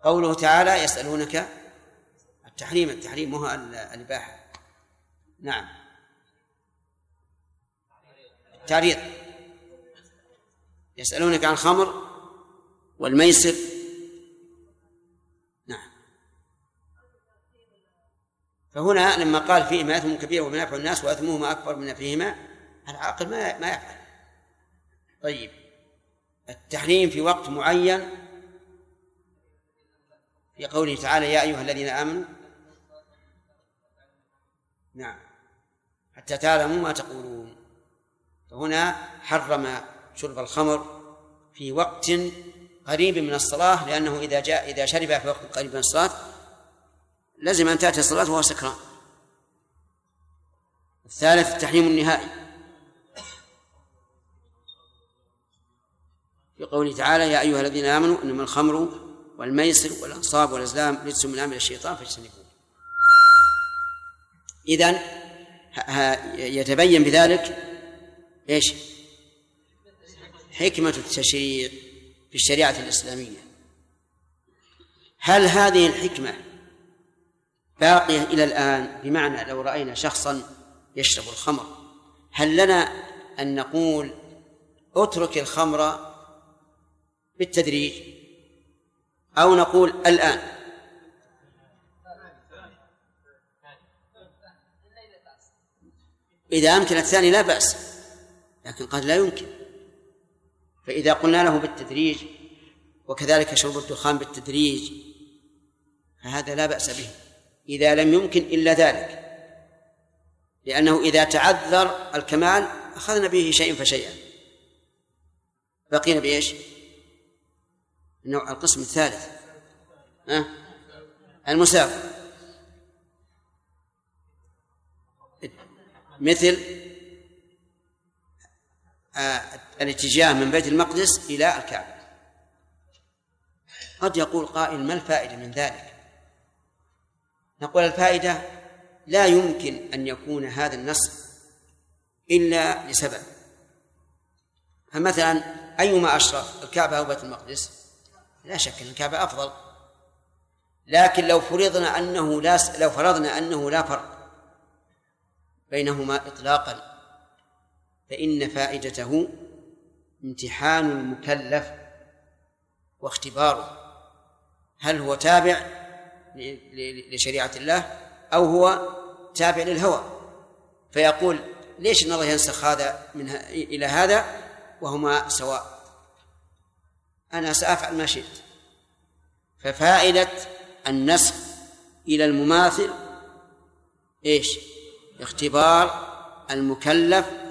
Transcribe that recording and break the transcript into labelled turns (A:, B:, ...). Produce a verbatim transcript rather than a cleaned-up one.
A: قوله تعالى يسألونك التحريم، التحريم مو الإباحة. نعم التعريض. يسألونك عن الخمر والميسر. نعم. فهنا لما قال فيهما إثم كبير ومنافع الناس وإثمهما أكبر من نفعهما، العاقل ما ما يفعل. طيب التحريم في وقت معين في قوله تعالى يا أيها الذين آمنوا نعم حتى تعلموا ما تقولون. فهنا حرم شرب الخمر في وقت قريب من الصلاة، لأنه إذا جاء إذا شرب في وقت قريب من الصلاة لازم أن تأتي الصلاة وهو سكران. الثالث التحريم النهائي في قوله تعالى يا أيها الذين آمنوا إنما الخمر والميسر والأنصاب والأزلام رجس من عمل الشيطان فاجتنبوه. إذن يتبين بذلك إيش حكمة التشريع في الشريعة الإسلامية. هل هذه الحكمة باقية إلى الآن؟ بمعنى لو رأينا شخصا يشرب الخمر هل لنا أن نقول اترك الخمر بالتدريج أو نقول الآن؟ إذا أمكن الثاني لا بأس، لكن قد لا يمكن. فإذا قلنا له بالتدريج وكذلك شرب الدخان بالتدريج فهذا لا بأس به إذا لم يمكن إلا ذلك، لأنه إذا تعذر الكمال أخذنا به شيئا فشيئا. بقينا بإيش؟ النوع القسم الثالث أه؟ المسافر، مثل آه الاتجاه من بيت المقدس إلى الكعبة. قد يقول قائل ما الفائدة من ذلك؟ نقول الفائدة لا يمكن أن يكون هذا النص إلا لسبب. فمثلا أيما أشرف الكعبة أو بيت المقدس؟ لا شك أن الكعبة أفضل، لكن لو فرضنا أنه لا لو فرضنا أنه لا فرق بينهما إطلاقا فإن فائدته امتحان المكلف واختباره، هل هو تابع لشريعة الله أو هو تابع للهوى، فيقول ليش إن الله ينسخ هذا من إلى هذا وهما سواء، أنا سأفعل ما شئت. ففائدة النسخ إلى المماثل إيش؟ اختبار المكلف